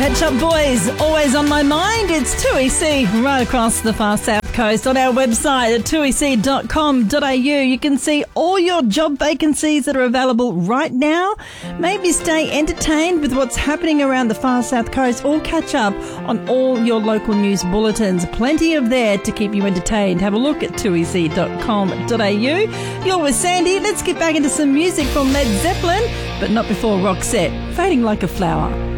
Pet Shop Boys, always on my mind. It's 2EC right across the far south coast. On our website at 2ec.com.au, you can see all your job vacancies that are available right now. Maybe stay entertained with what's happening around the far south coast, or catch up on all your local news bulletins. Plenty of there to keep you entertained. Have a look at 2ec.com.au. You're with Sandy. Let's get back into some music from Led Zeppelin, but not before Roxette, Fading Like a Flower.